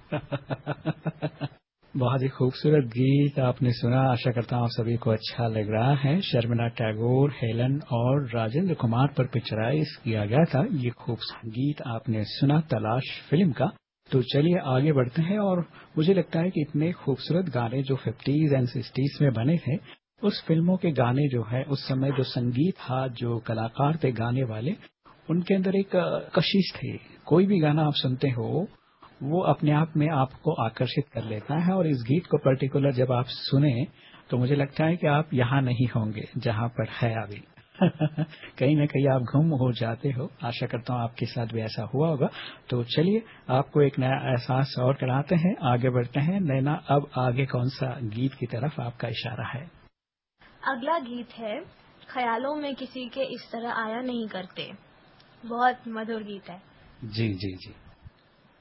बहुत ही खूबसूरत गीत आपने सुना। आशा करता हूँ आप सभी को अच्छा लग रहा है। शर्मिला टैगोर, हेलन और राजेंद्र कुमार पर पिक्चराइज किया गया था ये खूबसूरत गीत आपने सुना तलाश फिल्म का। तो चलिए आगे बढ़ते हैं। और मुझे लगता है कि इतने खूबसूरत गाने जो 50s एंड 60s में बने थे, उस फिल्मों के गाने जो है उस समय जो संगीत था, जो कलाकार थे गाने वाले, उनके अंदर एक कशिश थी। कोई भी गाना आप सुनते हो वो अपने आप में आपको आकर्षित कर लेता है। और इस गीत को पर्टिकुलर जब आप सुने तो मुझे लगता है कि आप यहाँ नहीं होंगे जहाँ पर है अभी। कहीं न कहीं आप गुम हो जाते हो। आशा करता हूँ आपके साथ भी ऐसा हुआ होगा। तो चलिए आपको एक नया एहसास और कराते हैं, आगे बढ़ते हैं। नैना, अब आगे कौन सा गीत की तरफ आपका इशारा है? अगला गीत है ख्यालों में किसी के इस तरह आया नहीं करते। बहुत मधुर गीत है। जी जी जी।